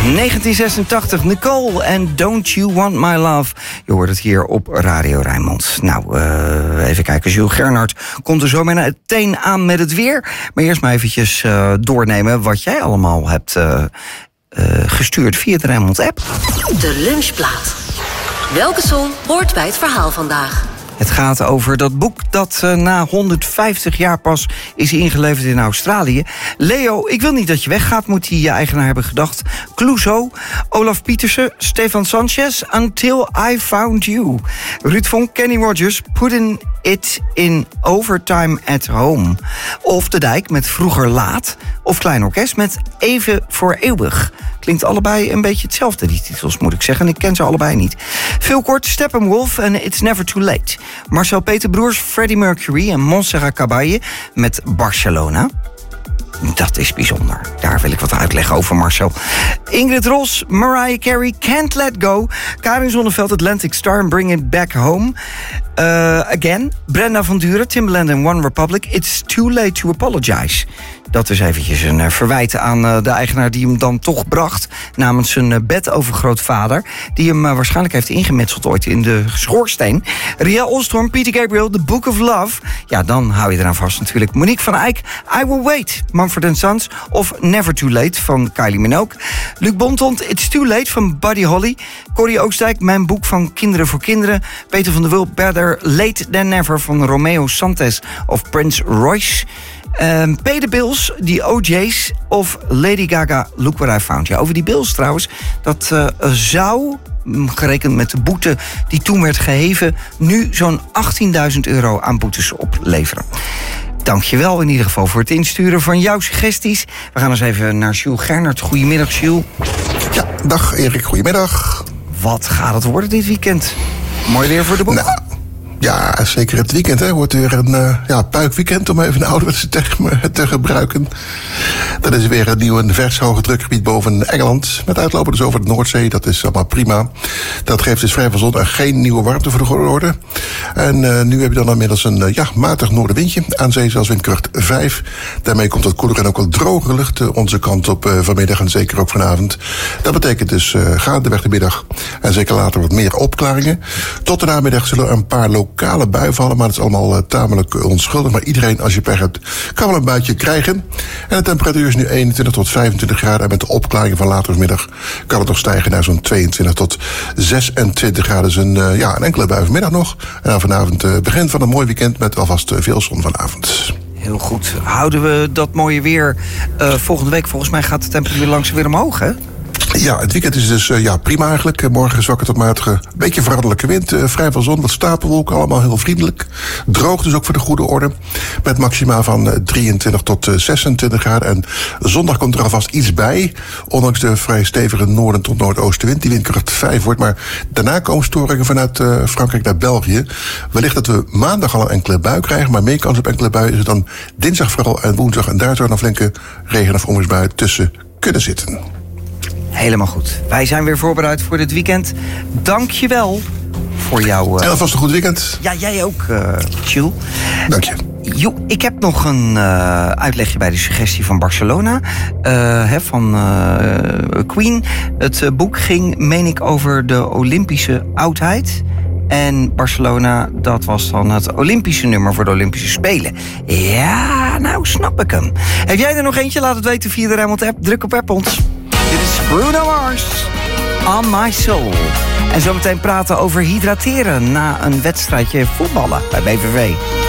1986, Nicole en Don't You Want My Love. Je hoort het hier op Radio Rijnmond. Nou, even kijken. Jules Gernhardt komt er zo meteen aan met het weer. Maar eerst maar eventjes doornemen wat jij allemaal hebt gestuurd via de Rijnmond-app. De lunchplaat. Welke song hoort bij het verhaal vandaag? Het gaat over dat boek dat na 150 jaar pas is ingeleverd in Australië. Leo, ik wil niet dat je weggaat, moet die eigenaar hebben gedacht. Clouseau, Olaf Pietersen, Stefan Sanchez, Until I Found You. Ruud Vonk, Kenny Rogers, Putting It in Overtime at Home. Of De Dijk met Vroeger Laat. Of Klein Orkest met Even voor Eeuwig. Klinkt allebei een beetje hetzelfde, die titels, moet ik zeggen. Ik ken ze allebei niet. Veel kort, Steppenwolf en It's Never Too Late. Marcel Peterbroers, Freddie Mercury en Montserrat Caballé met Barcelona. Dat is bijzonder. Daar wil ik wat uitleggen over, Marcel. Ingrid Ros, Mariah Carey, Can't Let Go. Karin Zonneveld, Atlantic Star en Bring It Back Home. Again, Brenda van Duren, Timbaland en One Republic. It's Too Late to Apologize. Dat is eventjes een verwijt aan de eigenaar die hem dan toch bracht namens zijn bedovergrootvader, die hem waarschijnlijk heeft ingemetseld ooit in de schoorsteen. Riel Olstorm, Peter Gabriel, The Book of Love. Ja, dan hou je eraan vast natuurlijk. Monique van Eyck, I Will Wait, Mumford & Sons. Of Never Too Late van Kylie Minogue. Luc Bontont, It's Too Late van Buddy Holly. Corrie Oostdijk, Mijn Boek van Kinderen voor Kinderen. Peter van der Wulp, Better Late Than Never van Romeo Santos of Prince Royce. Peter Bills, die OJ's of Lady Gaga, Look What I Found. Ja, over die Bills trouwens, dat zou, gerekend met de boete die toen werd geheven, nu zo'n €18.000 aan boetes opleveren. Dankjewel in ieder geval voor het insturen van jouw suggesties. We gaan eens even naar Jules Gernhardt. Goedemiddag, Jules. Ja, dag Erik, goedemiddag. Wat gaat het worden dit weekend? Mooi weer voor de boek? Nou, ja, zeker het weekend. Hè. Wordt weer een puikweekend, om even een ouderwetse term te gebruiken. Dat is weer een nieuw en vers hoge drukgebied boven Engeland. Met uitlopen dus over de Noordzee. Dat is allemaal prima. Dat geeft dus vrij veel zon en geen nieuwe warmte voor de orde. En nu heb je dan inmiddels een matig noordenwindje. Aan zee zelfs windkracht 5. Daarmee komt wat koeler en ook wat drogere lucht onze kant op vanmiddag en zeker ook vanavond. Dat betekent dus gaandeweg de middag en zeker later wat meer opklaringen. Tot de namiddag zullen er een paar lokale buien vallen, maar dat is allemaal tamelijk onschuldig. Maar iedereen, als je pech hebt, kan wel een buitje krijgen. En de temperatuur is nu 21 tot 25 graden. En met de opklaringen van later vanmiddag kan het nog stijgen naar zo'n 22 tot 26 graden. Dus een enkele bui vanmiddag nog. En dan vanavond begin van een mooi weekend met alvast veel zon vanavond. Heel goed. Houden we dat mooie weer volgende week? Volgens mij gaat de temperatuur langzaam weer omhoog, hè? Ja, het weekend is dus prima eigenlijk. Morgen zwakke tot matige, beetje veranderlijke wind. Vrij veel zon, wat stapelwolken, allemaal heel vriendelijk. Droog dus ook voor de goede orde. Met maxima van 23 tot 26 graden. En zondag komt er alvast iets bij. Ondanks de vrij stevige noorden tot noordoostenwind. Die windkracht 5 wordt. Maar daarna komen storingen vanuit Frankrijk naar België. Wellicht dat we maandag al een enkele bui krijgen. Maar meer kans op enkele buien is het dan dinsdag vooral en woensdag. En daar zou dan flinke regen- of onweersbuien tussen kunnen zitten. Helemaal goed. Wij zijn weer voorbereid voor dit weekend. Dank je wel voor jouw... En alvast een goed weekend. Ja, jij ook, Jules. Dank je. Ik heb nog een uitlegje bij de suggestie van Barcelona. Van Queen. Het boek ging, meen ik, over de Olympische oudheid. En Barcelona, dat was dan het Olympische nummer voor de Olympische Spelen. Ja, nou snap ik hem. Heb jij er nog eentje? Laat het weten via de Rijnmond-app. Druk op app ons. Dit is Bruno Mars, On My Soul. En zometeen praten over hydrateren na een wedstrijdje voetballen bij BVV.